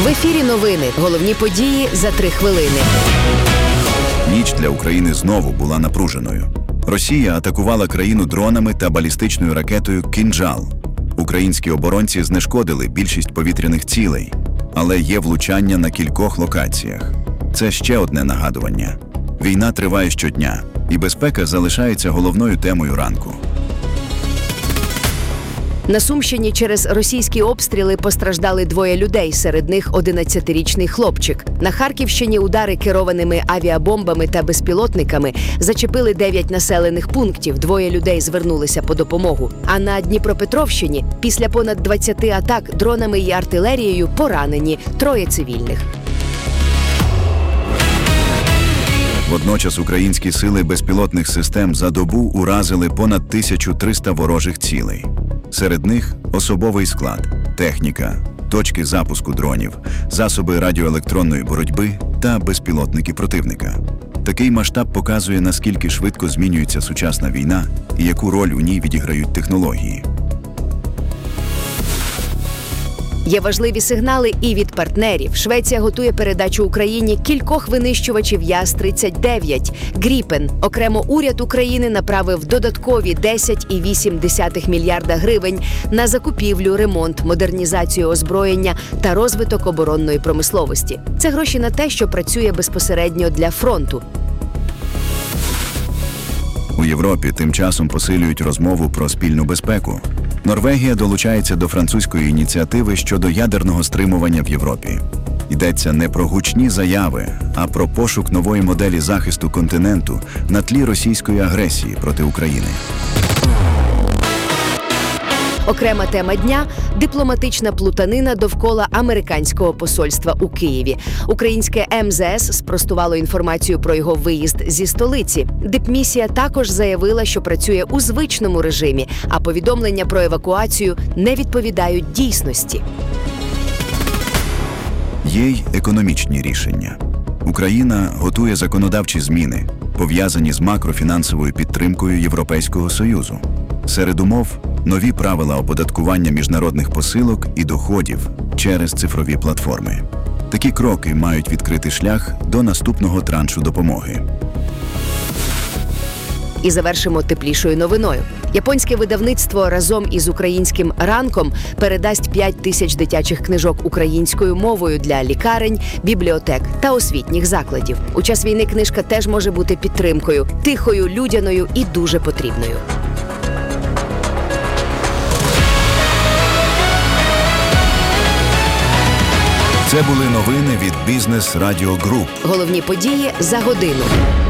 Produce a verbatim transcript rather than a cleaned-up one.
В ефірі новини. Головні події за три хвилини. Ніч для України знову була напруженою. Росія атакувала країну дронами та балістичною ракетою «Кинджал». Українські оборонці знешкодили більшість повітряних цілей, але є влучання на кількох локаціях. Це ще одне нагадування. Війна триває щодня, і безпека залишається головною темою ранку. На Сумщині через російські обстріли постраждали двоє людей, серед них одинадцятирічний хлопчик. На Харківщині удари керованими авіабомбами та безпілотниками зачепили дев'ять населених пунктів, двоє людей звернулися по допомогу. А на Дніпропетровщині після понад двадцяти атак дронами і артилерією поранені троє цивільних. Водночас українські сили безпілотних систем за добу уразили понад тисячу триста ворожих цілей. Серед них особовий склад, техніка, точки запуску дронів, засоби радіоелектронної боротьби та безпілотники противника. Такий масштаб показує, наскільки швидко змінюється сучасна війна і яку роль у ній відіграють технології. Є важливі сигнали і від партнерів. Швеція готує передачу Україні кількох винищувачів Яс тридцять дев'ять. «Гріпен». Окремо уряд України направив додаткові десять цілих вісім десятих мільярда гривень на закупівлю, ремонт, модернізацію озброєння та розвиток оборонної промисловості. Це гроші на те, що працює безпосередньо для фронту. У Європі тим часом посилюють розмову про спільну безпеку. Норвегія долучається до французької ініціативи щодо ядерного стримування в Європі. Йдеться не про гучні заяви, а про пошук нової моделі захисту континенту на тлі російської агресії проти України. Окрема тема дня – дипломатична плутанина довкола американського посольства у Києві. Українське ем зе ес спростувало інформацію про його виїзд зі столиці. Дипмісія також заявила, що працює у звичному режимі, а повідомлення про евакуацію не відповідають дійсності. Є й економічні рішення. Україна готує законодавчі зміни, пов'язані з макрофінансовою підтримкою Європейського Союзу. Серед умов – нові правила оподаткування міжнародних посилок і доходів через цифрові платформи. Такі кроки мають відкрити шлях до наступного траншу допомоги. І завершимо теплішою новиною. Японське видавництво разом із українським «Ранком» передасть п'ять тисяч дитячих книжок українською мовою для лікарень, бібліотек та освітніх закладів. У час війни книжка теж може бути підтримкою, тихою, людяною і дуже потрібною. Це були новини від Бізнес Радіо Груп. Головні події за годину.